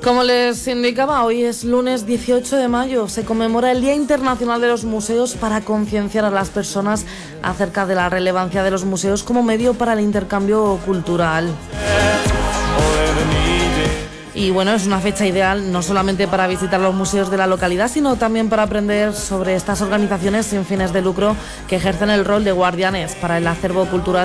Como les indicaba, hoy es lunes 18 de mayo, se conmemora el Día Internacional de los Museos para concienciar a las personas acerca de la relevancia de los museos como medio para el intercambio cultural. Y bueno, es una fecha ideal no solamente para visitar los museos de la localidad, sino también para aprender sobre estas organizaciones sin fines de lucro que ejercen el rol de guardianes para el acervo cultural